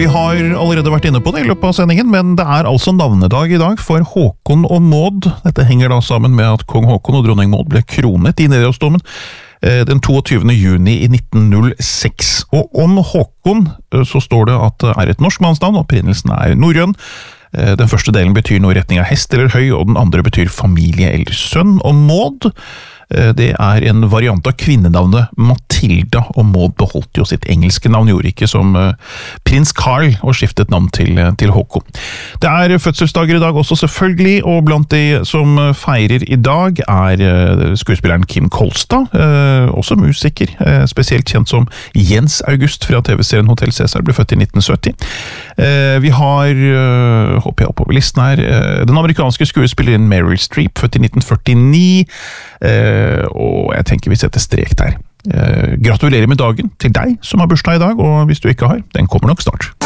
Vi har allerede vært inne på det i løpet av sendingen, men det altså navnedag i dag for Håkon og Maud. Dette henger da sammen med at kong Håkon og dronning Maud ble kronet i Nidarosdomen den 22. juni i 1906. Og om Håkon så står det at det et norsk mannsnavn, opprinnelsen norrøn. Den første delen betyr noe i retning av hest eller høy, og den andre betyr familie eller sønn. Og Maud, det en variant av kvinnenavnet Matilda, og Maud beholdt jo sitt engelske navn, gjorde ikke som prins Carl og skiftet navn til Håkon. Det fødselsdager i dag også selvfølgelig, og blant de som feirer i dag skuespilleren Kim Kolstad, også musiker, spesielt kjent som Jens August fra TV-serien Hotel Cæsar, ble født i 1970. Vi har, håper jeg oppover listen her, den amerikanske skuespilleren Meryl Streep, født i 1949, og jeg tenker vi setter strek der. Gratulerer med dagen til deg som har bursdag i dag, og hvis du ikke har, den kommer nok snart.